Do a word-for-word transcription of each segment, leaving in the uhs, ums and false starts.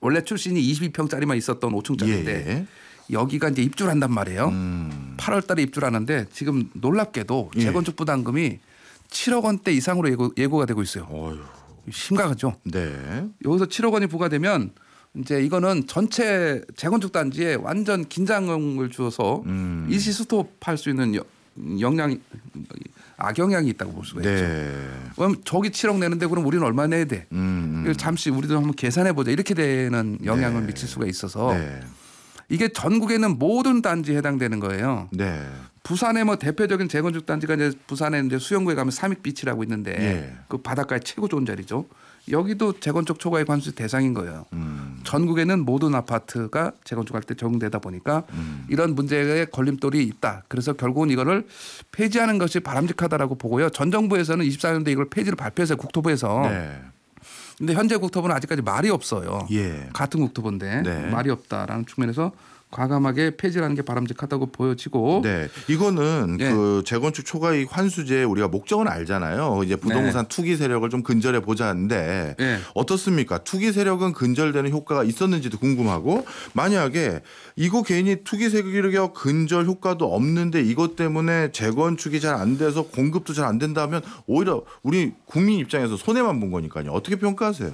원래 출신이 이십이 평짜리만 있었던 오 층짜리인데 예. 여기가 이제 입주를 한단 말이에요. 음. 팔월 달에 입주를 하는데 지금 놀랍게도 예. 재건축 부담금이 칠억 원대 이상으로 예고, 예고가 되고 있어요. 어휴. 심각하죠. 네. 여기서 칠억 원이 부과되면 이제 이거는 전체 재건축 단지에 완전 긴장을 주어서 음. 일시 스톱할 수 있는 여, 영향 악영향이 있다고 볼 수가 있죠. 네. 그럼 저기 칠억 내는데 그럼 우리는 얼마 내야 돼? 음, 음. 잠시 우리도 한번 계산해 보자. 이렇게 되는 영향을 네. 미칠 수가 있어서 네. 이게 전국에 있는 모든 단지에 해당되는 거예요. 네. 부산의 뭐 대표적인 재건축 단지가 이제 부산에 이제 수영구에 가면 삼익비치라고 있는데 예. 그 바닷가에 최고 좋은 자리죠. 여기도 재건축 초과이익 환수 대상인 거예요. 음. 전국에는 모든 아파트가 재건축할 때 적용되다 보니까 음. 이런 문제에 걸림돌이 있다. 그래서 결국은 이거를 폐지하는 것이 바람직하다라고 보고요. 전 정부에서는 이십사 년도에 이걸 폐지를 발표해서 국토부에서. 네. 근데 현재 국토부는 아직까지 말이 없어요. 예. 같은 국토부인데 네. 말이 없다라는 측면에서 과감하게 폐지하는 게 바람직하다고 보여지고. 네, 이거는 예. 그 재건축 초과이익 환수제 우리가 목적은 알잖아요. 이제 부동산 네. 투기 세력을 좀 근절해 보자는데 예. 어떻습니까? 투기 세력은 근절되는 효과가 있었는지도 궁금하고 만약에 이거 괜히 투기 세력 근절 효과도 없는데 이것 때문에 재건축이 잘 안 돼서 공급도 잘 안 된다면 오히려 우리 국민 입장에서 손해만 본 거니까요. 어떻게 평가하세요?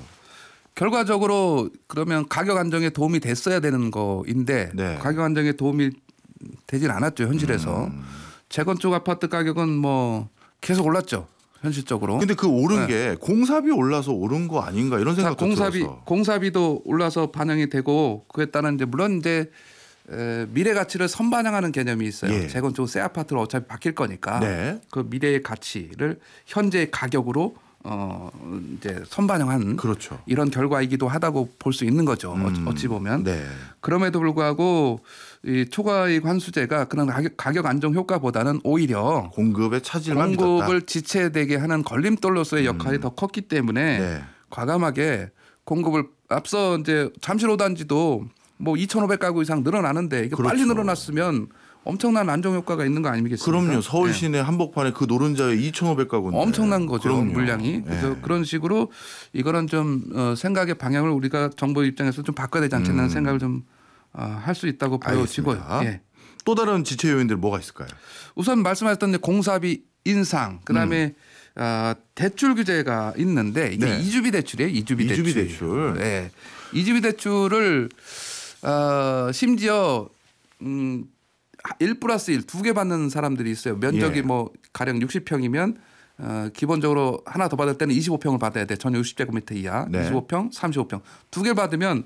결과적으로 그러면 가격 안정에 도움이 됐어야 되는 거인데 네. 가격 안정에 도움이 되진 않았죠. 현실에서. 음. 재건축 아파트 가격은 뭐 계속 올랐죠. 현실적으로. 근데 그 오른 네. 게 공사비 올라서 오른 거 아닌가 이런 자, 생각도 공사비 들어서. 공사비도 올라서 반영이 되고 그에 따른 이제 물론 이제 에, 미래 가치를 선반영하는 개념이 있어요. 예. 재건축 새 아파트로 어차피 바뀔 거니까 네. 그 미래의 가치를 현재 가격으로 어 이제 선반영한 그렇죠. 이런 결과이기도 하다고 볼 수 있는 거죠. 음. 어찌 보면. 네. 그럼에도 불구하고 이 초과이익 환수제가 그런 가격, 가격 안정 효과보다는 오히려 공급의 차질만 공급을 믿었다. 지체되게 하는 걸림돌로서의 역할이 음. 더 컸기 때문에 네. 과감하게 공급을 앞서 이제 잠실 오 단지도 뭐 이천오백 가구 이상 늘어나는데 이게 그렇죠. 빨리 늘어났으면 엄청난 안정 효과가 있는 거 아니겠습니까? 그럼요. 서울 네. 시내 한복판에 그 노른자에 이천오백 가구인데. 엄청난 거죠. 그럼요. 물량이. 그래서 네. 그런 식으로 이거는 좀 어, 생각의 방향을 우리가 정부 입장에서 좀 바꿔야 되지 않겠나 음. 생각을 좀 할 수 있다고 보여지고요. 알겠습니다. 예. 또 다른 지체 요인들 뭐가 있을까요? 우선 말씀하셨던 공사비 인상, 그다음에 음. 어, 대출 규제가 있는데 이게 네. 이주비 대출이에요. 이주비, 이주비 대출. 대출. 네. 이주비 대출을 어, 심지어 음, 일 플러스 일 두 개 받는 사람들이 있어요. 면적이 예. 뭐 가령 육십 평이면 어, 기본적으로 하나 더 받을 때는 이십오 평을 받아야 돼. 전용 육십 제곱미터 이하. 네. 이십오 평, 삼십오 평. 두 개를 받으면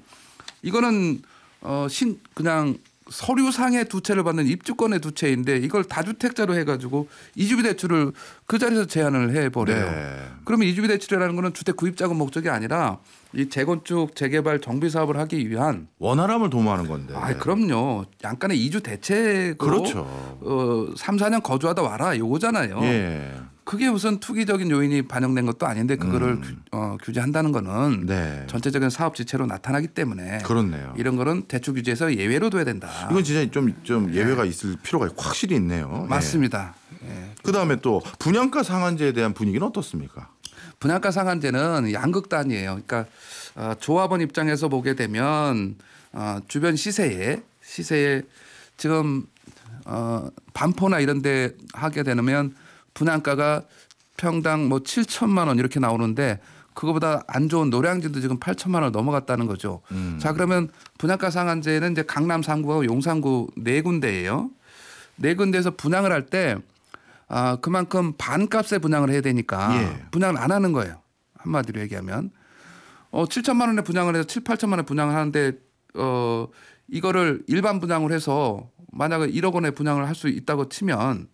이거는 어, 신 그냥 서류상의 두 채를 받는 입주권의 두 채인데 이걸 다주택자로 해가지고 이주비 대출을 그 자리에서 제한을 해버려요. 네. 그러면 이주비 대출이라는 거는 주택 구입자금 목적이 아니라 이 재건축 재개발 정비 사업을 하기 위한 원활함을 도모하는 건데. 아 그럼요. 양간의 이주 대책으로 그렇죠. 어, 삼, 사 년 거주하다 와라 요거잖아요. 예. 그게 무슨 투기적인 요인이 반영된 것도 아닌데 그거를 음. 규, 어, 규제한다는 거는 네. 전체적인 사업 지체로 나타나기 때문에 그렇네요. 이런 거는 대출 규제에서 예외로 둬야 된다. 이건 진짜 좀, 좀 예외가 있을 필요가 확실히 있네요. 맞습니다. 예. 그다음에 또 분양가 상한제에 대한 분위기는 어떻습니까? 분양가 상한제는 양극단이에요. 그러니까 어, 조합원 입장에서 보게 되면 어, 주변 시세에 시세에 지금 어, 반포나 이런 데 하게 되면 분양가가 평당 뭐 칠천만 원 이렇게 나오는데 그거보다 안 좋은 노량진도 지금 팔천만 원 넘어갔다는 거죠. 음. 자 그러면 분양가 상한제는 이제 강남 삼 구하고 용산구 네 군데예요. 네 군데에서 분양을 할 때 아, 그만큼 반값에 분양을 해야 되니까 예. 분양을 안 하는 거예요. 한마디로 얘기하면 어, 칠천만 원에 분양을 해서 칠, 팔천만 원에 분양을 하는데 어, 이거를 일반 분양을 해서 만약에 일억 원에 분양을 할 수 있다고 치면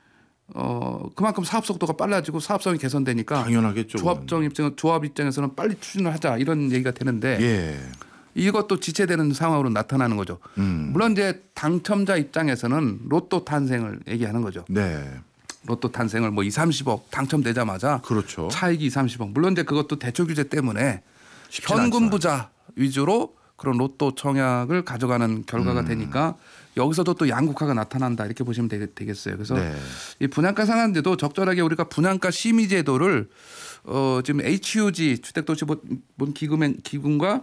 어, 그만큼 사업 속도가 빨라지고 사업성이 개선되니까 당연하겠죠. 조합정 입장 조합 입장에서는 빨리 추진을 하자 이런 얘기가 되는데 예. 이것도 지체되는 상황으로 나타나는 거죠. 음. 물론 이제 당첨자 입장에서는 로또 탄생을 얘기하는 거죠. 네. 로또 탄생을 뭐 이, 삼십억 당첨되자마자 그렇죠. 차익이 이, 삼십억. 물론 이제 그것도 대출 규제 때문에 쉽진 현금 않지만. 부자 위주로 그런 로또 청약을 가져가는 결과가 음. 되니까 여기서도 또 양극화가 나타난다 이렇게 보시면 되겠어요. 그래서 네. 이 분양가 상한제도 적절하게 우리가 분양가 심의 제도를 어 지금 에이치유지 주택도시본 기금엔 기금과